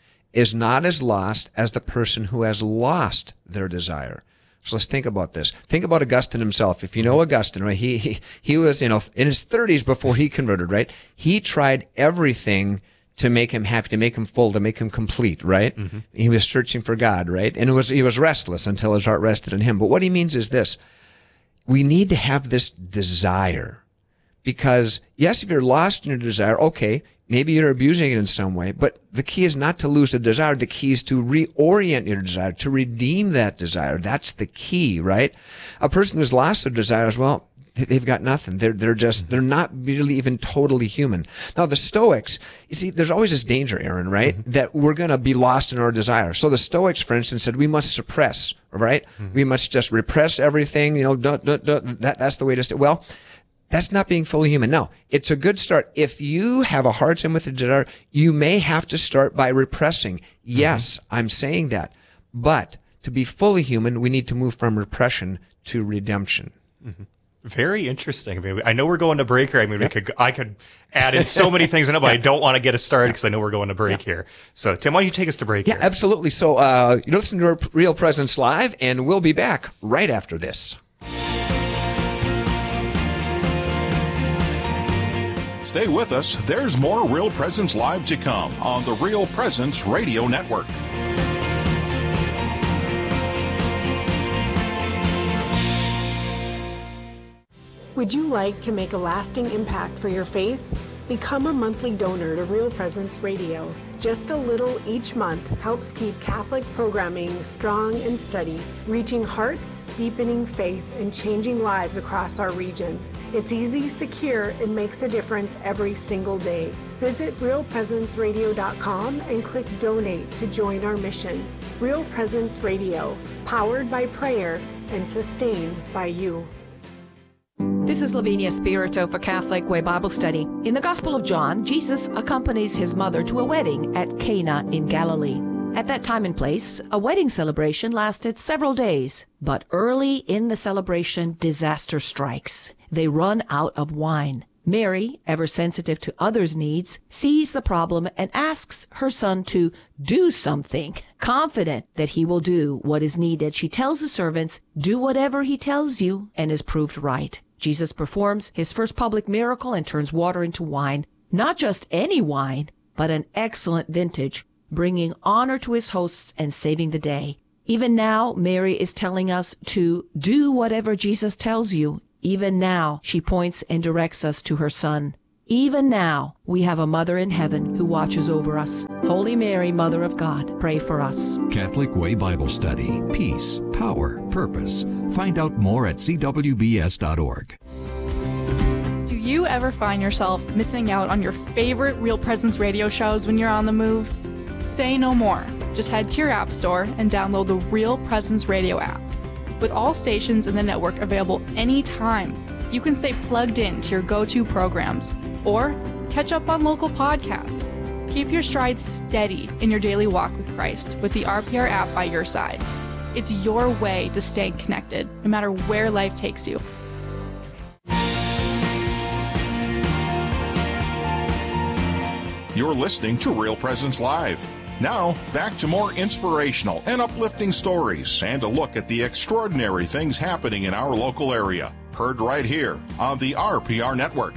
Speaker 30: is not as lost as the person who has lost their desire. So let's think about this. Think about Augustine himself. If you know Augustine, right? He he, he was, you know, in his thirties before he converted, right? He tried everything to make him happy, to make him full, to make him complete, right? Mm-hmm. He was searching for God, right? And it was he was restless until his heart rested in him. But what he means is this. We need to have this desire. Because, yes, if you're lost in your desire, okay, maybe you're abusing it in some way, but the key is not to lose the desire. The key is to reorient your desire, to redeem that desire. That's the key, right? A person who's lost their desires, well, they've got nothing. They're they're just they're not really even totally human. Now the Stoics, you see, there's always this danger, Aaron, right? Mm-hmm. That we're going to be lost in our desire. So the Stoics, for instance, said we must suppress, right? Mm-hmm. We must just repress everything. You know, don't, don't, don't, that that's the way to stay. Well, that's not being fully human. No, it's a good start. If you have a hard time with the desire, you may have to start by repressing. Yes, mm-hmm. I'm saying that. But to be fully human, we need to move from repression to redemption.
Speaker 31: Mm-hmm. Very interesting. I mean, I know we're going to break here. I mean, yep. we could, I could add in so many things, I know, but yeah. I don't want to get us started because I know we're going to break yeah. here. So, Tim, why don't you take us to break
Speaker 30: yeah,
Speaker 31: here?
Speaker 30: Yeah, absolutely. So, uh, you're listening to Real Presence Live, and we'll be back right after this.
Speaker 2: Stay with us. There's more Real Presence Live to come on the Real Presence Radio Network.
Speaker 3: Would you like to make a lasting impact for your faith? Become a monthly donor to Real Presence Radio. Just a little each month helps keep Catholic programming strong and steady, reaching hearts, deepening faith, and changing lives across our region. It's easy, secure, and makes a difference every single day. Visit real presence radio dot com and click Donate to join our mission. Real Presence Radio, powered by prayer and sustained by you.
Speaker 4: This is Lavinia Spirito for Catholic Way Bible Study. In the Gospel of John, Jesus accompanies his mother to a wedding at Cana in Galilee. At that time and place, a wedding celebration lasted several days. But early in the celebration, disaster strikes. They run out of wine. Mary, ever sensitive to others' needs, sees the problem and asks her son to do something. Confident that he will do what is needed, she tells the servants, "Do whatever he tells you," and is proved right. Jesus performs his first public miracle and turns water into wine. Not just any wine, but an excellent vintage, bringing honor to his hosts and saving the day. Even now, Mary is telling us to do whatever Jesus tells you. Even now, she points and directs us to her son. Even now, we have a Mother in heaven who watches over us. Holy Mary, Mother of God, pray for us.
Speaker 6: Catholic Way Bible Study. Peace, power, purpose. Find out more at c w b s dot org.
Speaker 7: Do you ever find yourself missing out on your favorite Real Presence radio shows when you're on the move? Say no more. Just head to your app store and download the Real Presence Radio app. With all stations in the network available anytime, you can stay plugged in to your go-to programs or catch up on local podcasts. Keep your stride steady in your daily walk with Christ with the R P R app by your side. It's your way to stay connected, no matter where life takes you.
Speaker 2: You're listening to Real Presence Live. Now, back to more inspirational and uplifting stories and a look at the extraordinary things happening in our local area. Heard right here on the R P R Network.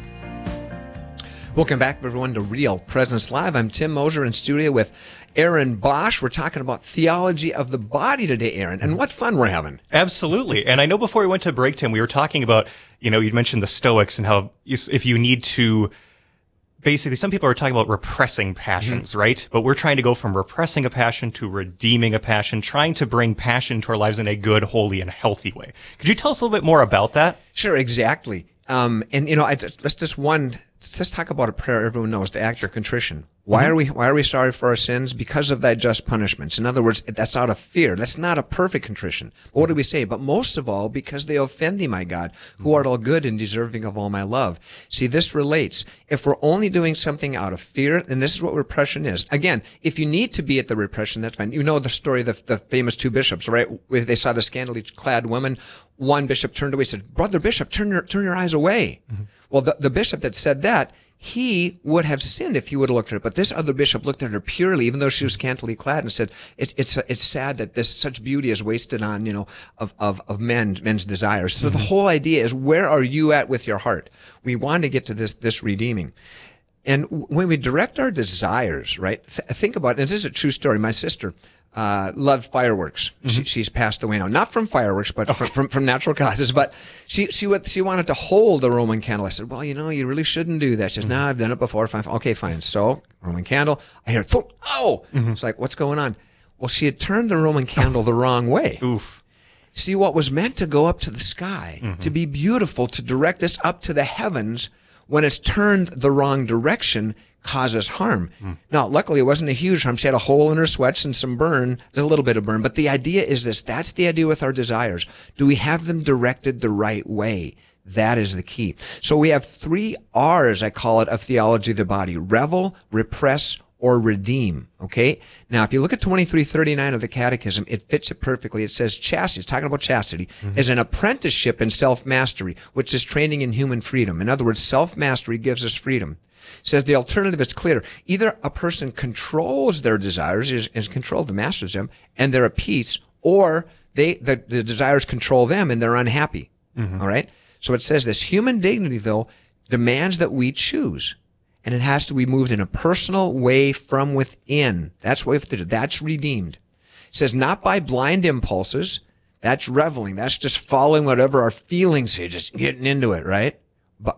Speaker 30: Welcome back, everyone, to Real Presence Live. I'm Tim Moser in studio with Aaron Bosch. We're talking about theology of the body today, Aaron, and what fun we're having.
Speaker 31: Absolutely. And I know before we went to break, Tim, we were talking about, you know, you mentioned the Stoics and how you, if you need to, basically, some people are talking about repressing passions, mm-hmm. right? But we're trying to go from repressing a passion to redeeming a passion, trying to bring passion to our lives in a good, holy, and healthy way. Could you tell us a little bit more about that?
Speaker 30: Sure, exactly. Um, and, you know, I just, let's just one... Let's talk about a prayer everyone knows, the act of contrition. Why mm-hmm. are we why are we sorry for our sins? Because of thy just punishments. In other words, that's out of fear. That's not a perfect contrition. But what do we say? But most of all, because they offend thee, my God, who art all good and deserving of all my love. See, this relates. If we're only doing something out of fear, and this is what repression is. Again, if you need to be at the repression, that's fine. You know the story of the, the famous two bishops, right? They saw the scantily clad woman. One bishop turned away and said, Brother Bishop, turn your, turn your eyes away. Mm-hmm. Well, the, the bishop that said that, he would have sinned if he would have looked at her. But this other bishop looked at her purely, even though she was scantily clad, and said, "It's it's it's sad that this such beauty is wasted on, you know, of of of men men's desires." So mm-hmm. the whole idea is, where are you at with your heart? We want to get to this this redeeming. And when we direct our desires, right? Th- think about it. And this is a true story. My sister uh, loved fireworks. Mm-hmm. She, she's passed away now, not from fireworks, but okay. from, from from natural causes. But she she would, she wanted to hold the Roman candle. I said, "Well, you know, you really shouldn't do that." She says, mm-hmm. "No, I've done it before." Fine. Okay, fine. So Roman candle. I hear, thump, oh! Mm-hmm. It's like, what's going on? Well, she had turned the Roman candle the wrong way.
Speaker 31: Oof.
Speaker 30: See, what was meant to go up to the sky,
Speaker 31: mm-hmm.
Speaker 30: to be beautiful, to direct us up to the heavens, when it's turned the wrong direction, causes harm. Mm. Now, luckily, it wasn't a huge harm. She had a hole in her sweats and some burn, a little bit of burn. But the idea is this. That's the idea with our desires. Do we have them directed the right way? That is the key. So we have three R's, I call it, of theology of the body. Revel, repress, or redeem. Okay? Now, if you look at twenty-three thirty-nine of the Catechism, it fits it perfectly. It says chastity, it's talking about chastity, mm-hmm. is an apprenticeship in self-mastery, which is training in human freedom. In other words, self-mastery gives us freedom. It says the alternative is clear. Either a person controls their desires, is, is controlled, masters them, and they're at peace, or they the, the desires control them and they're unhappy. Mm-hmm. All right? So it says this. Human dignity, though, demands that we choose. And it has to be moved in a personal way from within. That's what we have to do. That's redeemed. It says not by blind impulses. That's reveling. That's just following whatever our feelings are, just getting into it, right? But,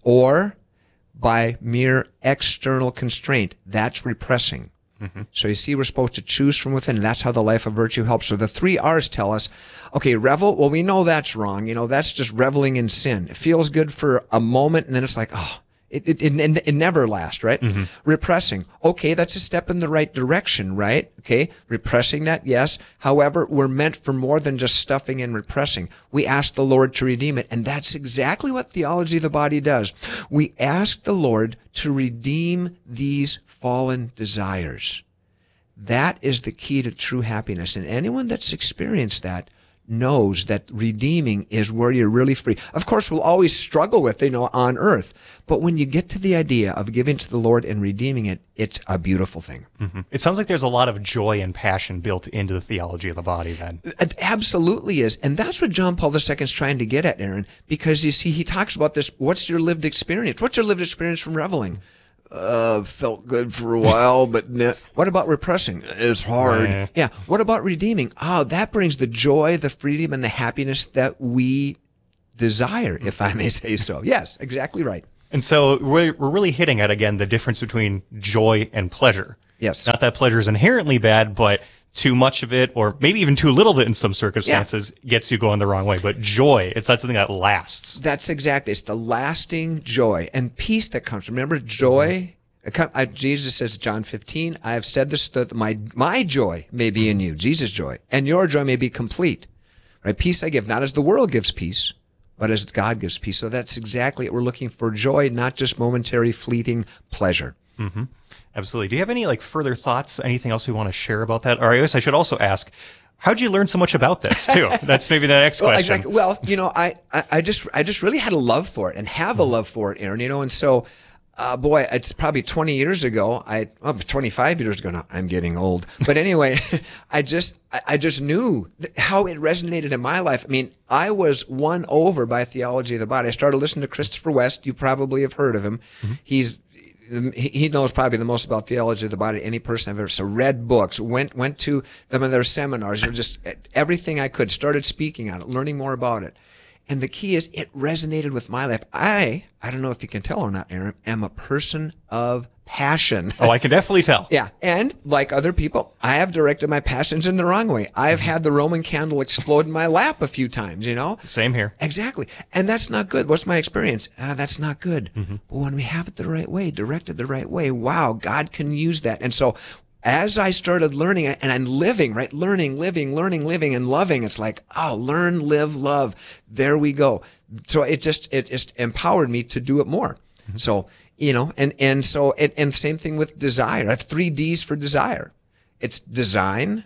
Speaker 30: or by mere external constraint. That's repressing. Mm-hmm. So you see, we're supposed to choose from within. And that's how the life of virtue helps. So the three R's tell us, okay, revel. Well, we know that's wrong. You know, that's just reveling in sin. It feels good for a moment, and then it's like, oh, It, it, it, it never lasts, right? Mm-hmm. Repressing. Okay, that's a step in the right direction, right? Okay, repressing that, yes. However, we're meant for more than just stuffing and repressing. We ask the Lord to redeem it, and that's exactly what theology of the body does. We ask the Lord to redeem these fallen desires. That is the key to true happiness, and anyone that's experienced that knows that redeeming is where you're really free. Of course, we'll always struggle with it, you know, on earth. But when you get to the idea of giving to the Lord and redeeming it, it's a beautiful thing.
Speaker 31: Mm-hmm. It sounds like there's a lot of joy and passion built into the theology of the body then.
Speaker 30: It absolutely is. And that's what John Paul the Second is trying to get at, Aaron, because you see, he talks about this. What's your lived experience? What's your lived experience from reveling? Uh, felt good for a while, but ne- what about repressing? It's hard. Yeah. yeah. What about redeeming? Oh, that brings the joy, the freedom, and the happiness that we desire, if I may say so. Yes, exactly right.
Speaker 31: And so we're, we're really hitting at, again, the difference between joy and pleasure.
Speaker 30: Yes.
Speaker 31: Not that pleasure is inherently bad, but too much of it, or maybe even too little of it in some circumstances, yeah. gets you going the wrong way. But joy, it's not something that lasts.
Speaker 30: That's exactly. It's the lasting joy and peace that comes. Remember, joy, mm-hmm. Jesus says, John fifteen, I have said this, that my, my joy may be in you, Jesus' joy, and your joy may be complete. Right? Peace I give, not as the world gives peace, but as God gives peace. So that's exactly what we're looking for, joy, not just momentary, fleeting pleasure.
Speaker 31: Mm-hmm. Absolutely. Do you have any like further thoughts? Anything else we want to share about that? Or I guess I should also ask, how'd you learn so much about this too? That's maybe the next
Speaker 30: well,
Speaker 31: question.
Speaker 30: Exactly. Well, you know, I, I, I just I just really had a love for it and have a love for it, Aaron. You know, and so, uh, boy, it's probably twenty years ago. I oh, twenty-five years ago now. I'm getting old, but anyway, I just I, I just knew how it resonated in my life. I mean, I was won over by theology of the body. I started listening to Christopher West. You probably have heard of him. Mm-hmm. He's He knows probably the most about theology of the body any person I've ever. So read books, went went to them in their seminars, just everything I could. Started speaking on it, learning more about it. And the key is it resonated with my life. I I don't know if you can tell or not, Aaron, am a person of passion.
Speaker 31: Oh, I can definitely tell.
Speaker 30: Yeah. And like other people, I have directed my passions in the wrong way. I've had the Roman candle explode in my lap a few times, you know?
Speaker 31: Same here.
Speaker 30: Exactly. And that's not good. What's my experience? Uh, that's not good.
Speaker 31: Mm-hmm.
Speaker 30: But when we have it the right way, directed the right way, wow, God can use that. And so as I started learning and I'm living, right? Learning, living, learning, living, and loving. It's like, oh, learn, live, love. There we go. So it just, it just empowered me to do it more. Mm-hmm. So, you know, and, and so, and, and same thing with desire. I have three D's for desire. It's design,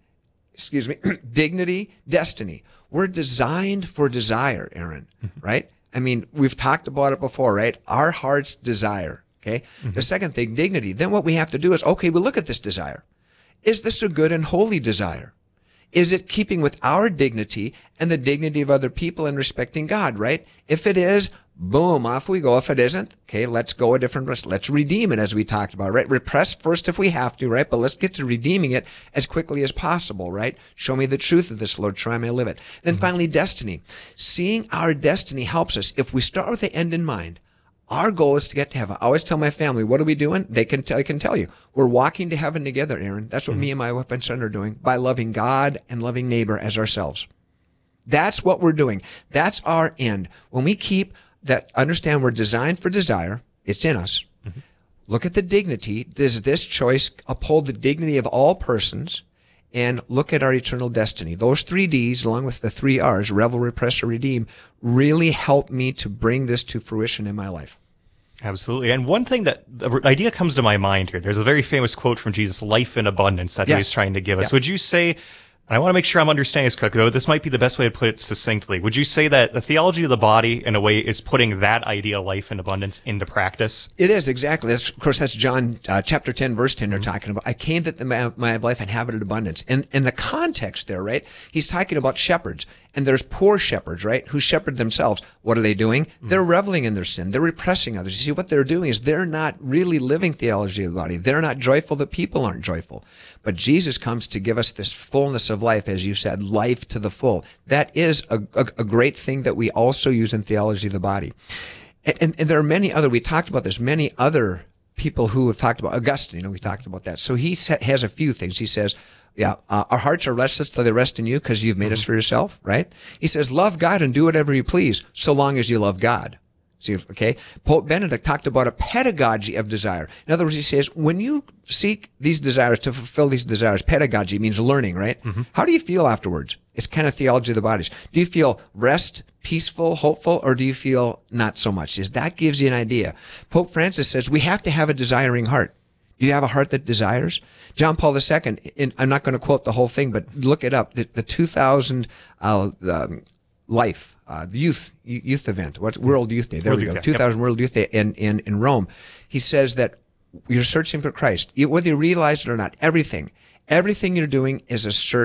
Speaker 30: excuse me, dignity, destiny. We're designed for desire, Aaron, mm-hmm. right? I mean, we've talked about it before, right? Our heart's desire. Okay. Mm-hmm. The second thing, dignity. Then what we have to do is, okay, we look at this desire. Is this a good and holy desire? Is it keeping with our dignity and the dignity of other people and respecting God, right? If it is, boom, off we go. If it isn't, okay, let's go a different way. Let's redeem it as we talked about, right? Repress first if we have to, right? But let's get to redeeming it as quickly as possible, right? Show me the truth of this, Lord. Try may live it. Then mm-hmm. finally, destiny. Seeing our destiny helps us. If we start with the end in mind, our goal is to get to heaven. I always tell my family, what are we doing? They can tell, I can tell you. We're walking to heaven together, Aaron. That's what mm-hmm. me and my wife and son are doing by loving God and loving neighbor as ourselves. That's what we're doing. That's our end. When we keep that, understand we're designed for desire. It's in us. Mm-hmm. Look at the dignity. Does this choice uphold the dignity of all persons? And look at our eternal destiny. Those three D's, along with the three R's, revel, repress, or redeem, really help me to bring this to fruition in my life.
Speaker 31: Absolutely. And one thing that the idea comes to my mind here, there's a very famous quote from Jesus, life in abundance, that yes. he was trying to give us. Yeah. Would you say, and I want to make sure I'm understanding this correctly, but this might be the best way to put it succinctly. Would you say that the theology of the body, in a way, is putting that idea, life in abundance, into practice?
Speaker 30: It is, exactly. That's, of course, that's John uh, chapter ten, verse ten, they're mm-hmm. talking about. I came that my, my life inhabited abundance. And in the context there, right, he's talking about shepherds. And there's poor shepherds, right, who shepherd themselves. What are they doing? Mm-hmm. They're reveling in their sin. They're repressing others. You see, what they're doing is they're not really living theology of the body. They're not joyful. The people aren't joyful. But Jesus comes to give us this fullness of life, as you said, life to the full. That is a, a, a great thing that we also use in theology of the body. And, and, and there are many other, we talked about this, many other people who have talked about, Augustine, you know, we talked about that. So he sa- has a few things. He says, yeah, uh, our hearts are restless till they rest in you because you've made mm-hmm. us for yourself, right? He says, love God and do whatever you please, so long as you love God. See, okay? Pope Benedict talked about a pedagogy of desire. In other words, he says, when you seek these desires, to fulfill these desires, pedagogy means learning, right? Mm-hmm. How do you feel afterwards? It's kind of theology of the bodies. Do you feel rest, peaceful, hopeful, or do you feel not so much? He says, that gives you an idea. Pope Francis says, we have to have a desiring heart. Do you have a heart that desires? John Paul the Second, in, I'm not going to quote the whole thing, but look it up. The, the two thousand uh, um, life, uh, the youth youth event, what's World Youth Day? There World we go. Youth, two thousand yep. World Youth Day in, in, in Rome. He says that you're searching for Christ. You, whether you realize it or not, everything, everything you're doing is a search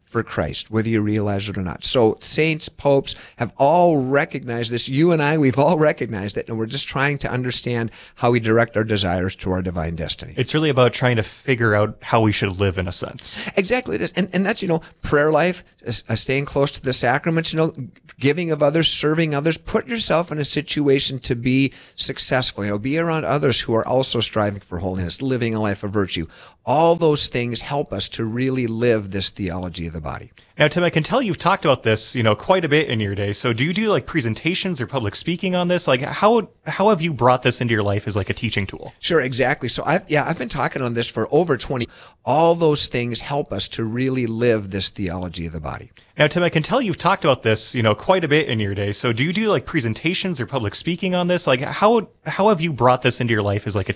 Speaker 30: for Christ, whether you realize it or not. So saints, popes have all recognized this. You and I, we've all recognized it, and we're just trying to understand how we direct our desires to our divine destiny.
Speaker 31: It's really about trying to figure out how we should live in a sense.
Speaker 30: Exactly it is. And, and that's, you know, prayer life, uh, staying close to the sacraments, you know, giving of others, serving others. Put yourself in a situation to be successful. You know, be around others who are also striving for holiness, living a life of virtue. All those things help us to really live this theology of the body.
Speaker 31: Now, Tim, I can tell you've talked about this, you know, quite a bit in your day. So do you do like presentations or public speaking on this? Like how, how have you brought this into your life as like a teaching tool?
Speaker 30: Sure, exactly. So I've, yeah, I've been talking on this for over twenty. All those things help us to really live this theology of the body.
Speaker 31: Now, Tim, I can tell you've talked about this, you know, quite a bit in your day. So do you do like presentations or public speaking on this? Like how, how have you brought this into your life as like a